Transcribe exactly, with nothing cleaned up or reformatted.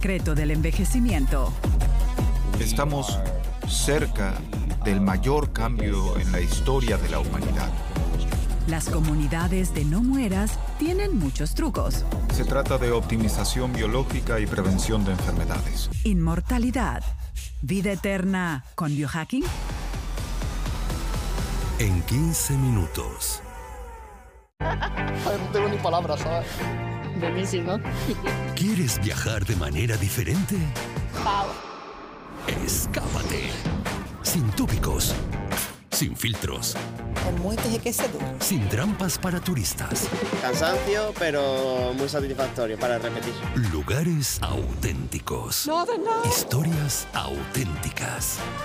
secreto del envejecimiento. Estamos cerca del mayor cambio en la historia de la humanidad. Las comunidades de No Mueras tienen muchos trucos. Se trata de optimización biológica y prevención de enfermedades. Inmortalidad. Vida eterna con biohacking. En quince minutos. Ay, no tengo ni palabras, ¿sabes? Buenísimo. ¿Quieres viajar de manera diferente? Wow. Escápate. Sin tópicos. Sin filtros. El muelle de queso duro. Sin trampas para turistas. Cansancio, pero muy satisfactorio para repetir. Lugares auténticos. No, de nada. Historias auténticas.